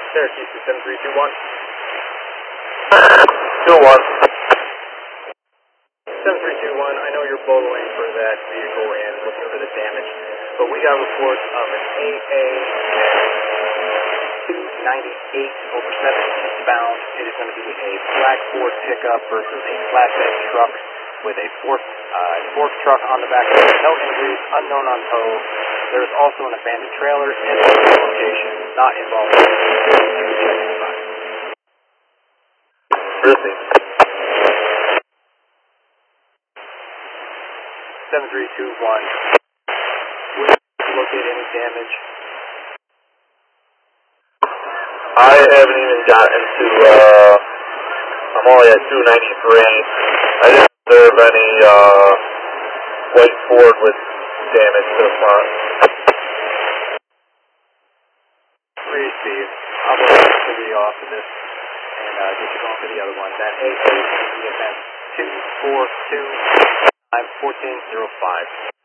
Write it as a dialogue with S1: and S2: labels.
S1: Syracuse to 7321.
S2: 2-1.
S1: 7321, I know you're boloing for that vehicle and looking for the damage, but we got reports of an AA 298 over 7 eastbound. It is going to be a black Ford pickup versus a flatbed truck with a fork truck on the back of it. No injuries, unknown on tow. There is also an abandoned trailer in the location, not involved in the 7321. Would you locate any damage?
S2: I haven't even gotten to, I'm only at 293. I didn't observe any, white Ford with damage to the front.
S1: Please, Steve. I'll go to the off of this and get you going for the other one. That AA, EMS 242, I'm 1405.